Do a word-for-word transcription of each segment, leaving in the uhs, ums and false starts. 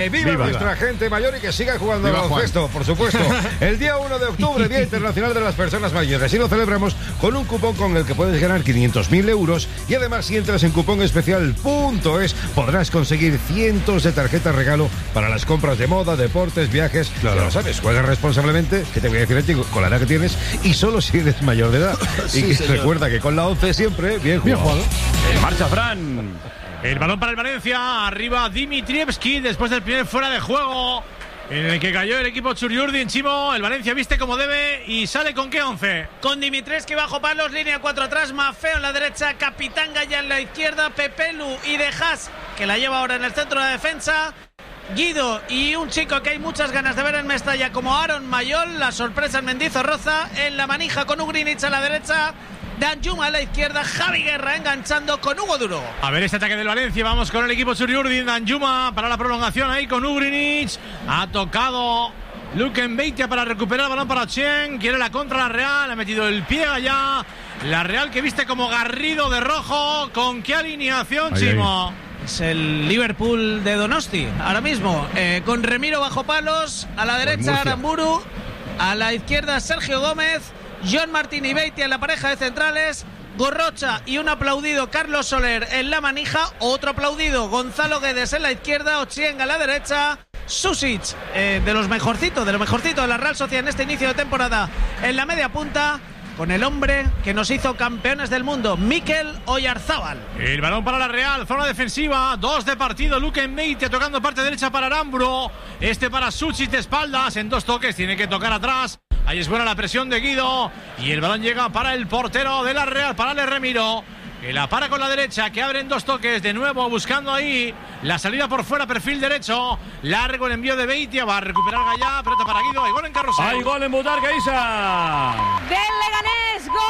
¡Viva, Viva nuestra gente mayor y que siga jugando al baloncesto, por supuesto! El día uno de octubre, Día Internacional de las Personas Mayores, y lo celebramos con un cupón con el que puedes ganar quinientos mil euros, y además si entras en cupón especial punto es podrás conseguir cientos de tarjetas regalo para las compras de moda, deportes, viajes. Claro. Ya lo sabes, juega responsablemente, que te voy a decir a ti con la edad que tienes, y solo si eres mayor de edad. Sí, y que recuerda que con la once siempre bien jugado. Bien jugado. En marcha, Fran. El balón para el Valencia, arriba Dimitrievski después del primer fuera de juego en el que cayó el equipo Txuriurdin. Chimo, el Valencia viste como debe y sale con qué once. Con Dimitrievski bajo palos, línea cuatro atrás, Maffeo en la derecha, Capitán Gaya en la izquierda, Pepelu y De Haas, que la lleva ahora en el centro de la defensa, Guido y un chico que hay muchas ganas de ver en Mestalla como Aaron Mayol, la sorpresa en Mendizorroza, en la manija con Ugrinic a la derecha, Danjuma a la izquierda, Javi Guerra enganchando con Hugo Duro. A ver este ataque del Valencia, vamos con el equipo Txuriurdin. Danjuma para la prolongación ahí con Ugrinic. Ha tocado Luken Beitia para recuperar el balón para Chen. Quiere la contra la Real, ha metido el pie allá. La Real que viste como Garrido de rojo. ¿Con qué alineación, ahí, Chimo? Ahí. Es el Liverpool de Donosti ahora mismo, eh, con Remiro bajo palos, a la derecha Aramburu, a la izquierda Sergio Gómez, John Martín y Beitia en la pareja de centrales, Gorrocha y un aplaudido Carlos Soler en la manija, otro aplaudido Gonzalo Guedes en la izquierda, Ochieng a la derecha, Susic, eh, de los mejorcitos, de lo mejorcito de la Real Sociedad en este inicio de temporada en la media punta, con el hombre que nos hizo campeones del mundo, Mikel Oyarzábal. El balón para la Real, zona defensiva, dos de partido, Luken Beitia tocando parte derecha para Aramburu, este para Susic de espaldas, en dos toques, tiene que tocar atrás. Ahí es buena la presión de Guido y el balón llega para el portero de la Real, para Ale Remiro, que la para con la derecha, que abren dos toques de nuevo buscando ahí la salida por fuera, perfil derecho, largo el envío de Beitia, va a recuperar Gallá, pelota para Guido, hay gol en Carrusel. Hay gol en Butarque, Isa. Del Leganés, gol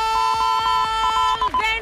de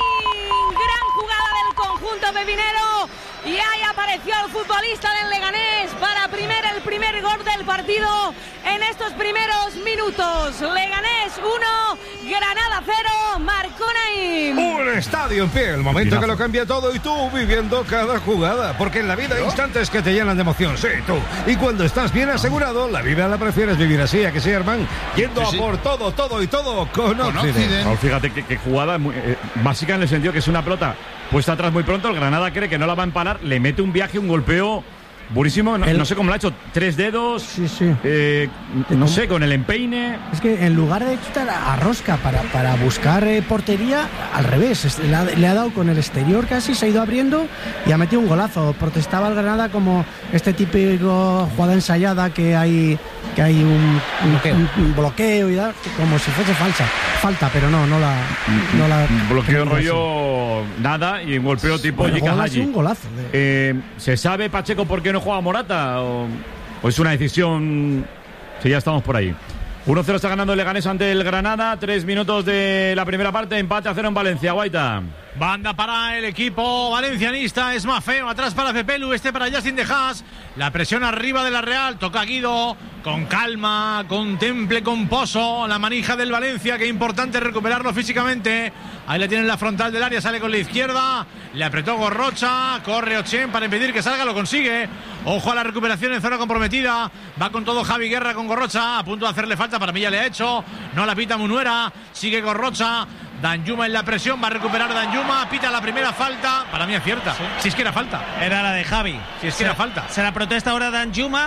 Naín, gran jugada del conjunto pepinero y ahí apareció el futbolista del Leganés para primer, el primer gol del partido en estos primeros minutos. Leganés uno, Granada cero, marcó Naín. Un estadio en pie, el momento que lo cambia todo y tú viviendo cada jugada, porque en la vida hay instantes que te llenan de emoción, sí, tú. Y cuando estás bien asegurado, la vida la prefieres vivir así, ¿a que sí, Herman? Yendo sí, sí. a por todo, todo y todo con, con Occident. No, fíjate que, que jugada muy, eh, básica en el sentido que es una pelota puesta atrás muy pronto, el Granada cree que no la va a empanar, le mete un viaje, un golpeo buenísimo, no, el... no sé cómo lo ha hecho, tres dedos, sí, sí. Eh, no sé, con el empeine. Es que en lugar de quitar a Rosca para, para buscar eh, portería, al revés, le ha, le ha dado con el exterior casi, se ha ido abriendo y ha metido un golazo. Protestaba el Granada como este típico jugada ensayada que hay que hay un, un, bloqueo. Un, un bloqueo y da, como si fuese falsa, falta, pero no, no la, no la bloqueo rollo así. Nada y un golpeo tipo Yika Haji. Un golazo. De... Eh, ¿Se sabe, Pacheco, por qué no juega Morata? ¿O, o es una decisión? Si ya estamos por ahí. uno cero está ganando el Leganés ante el Granada. Tres minutos de la primera parte. Empate a cero en Valencia. Guaita. Banda para el equipo valencianista. Es Maffeo. Atrás para Pepelu. Este para Justin De Haas. La presión arriba de la Real. Toca Guido. Con calma. Contemple con pozo. La manija del Valencia. Qué importante recuperarlo físicamente. Ahí le tienen la frontal del área. Sale con la izquierda. Le apretó Gorrocha. Corre Ochen para impedir que salga. Lo consigue. Ojo a la recuperación en zona comprometida. Va con todo Javi Guerra con Gorrocha. A punto de hacerle falta. Para mí ya le ha hecho. No la pita Munuera. Sigue Gorrocha. Danjuma en la presión, va a recuperar Danjuma, pita la primera falta, para mí acierta, ¿sí? Si es que era falta. Era la de Javi. Si es que era falta. Se la protesta ahora Danjuma,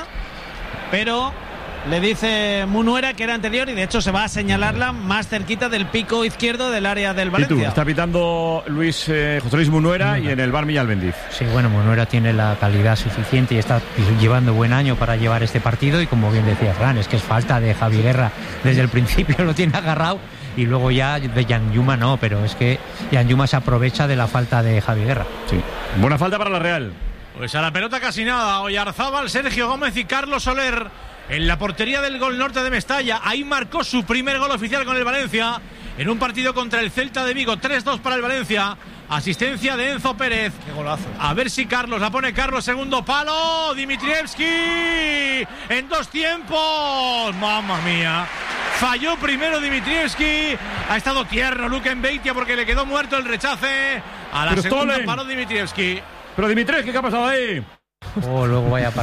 pero le dice Munuera que era anterior y de hecho se va a señalarla más cerquita del pico izquierdo del área del Valencia. ¿Y tú? Está pitando Luis, eh, José Luis Munuera, Munuera y en el bar Millán Bendiz. Sí, bueno, Munuera tiene la calidad suficiente y está llevando buen año para llevar este partido y como bien decía Fran, es que es falta de Javi Guerra. Desde el principio lo tiene agarrado. Y luego ya de Danjuma no, pero es que Danjuma se aprovecha de la falta de Javi Guerra. Sí. Buena falta para la Real. Pues a la pelota casi nada. Oyarzábal, Sergio Gómez y Carlos Soler en la portería del Gol Norte de Mestalla. Ahí marcó su primer gol oficial con el Valencia en un partido contra el Celta de Vigo. tres dos para el Valencia. Asistencia de Enzo Pérez. Qué golazo. A ver si Carlos la pone. Carlos, segundo palo. Dimitrievski en dos tiempos. Mamma mía. Falló primero Dimitrievski. Ha estado tierno Luken Beitia porque le quedó muerto el rechace. A la Pero segunda Stolen. paró Dimitrievski. Pero Dimitrievski, ¿qué ha pasado ahí? Oh, luego vaya